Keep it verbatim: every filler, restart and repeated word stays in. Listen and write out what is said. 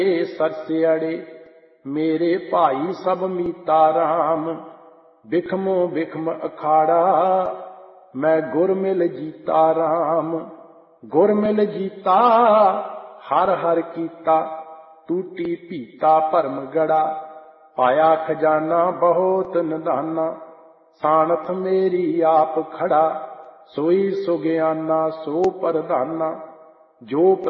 सरसियाड़े मेरे भाई सब मीता राम। बिखमो बिखम अखाड़ा मैं गुर मिल जीता राम। गुर मिल जीता हर हर कीता टूटी पीता भरम गड़ा। पाया खजाना बहुत निधाना सानथ मेरी आप खड़ा। सोई सुगियाना सो प्रधाना जो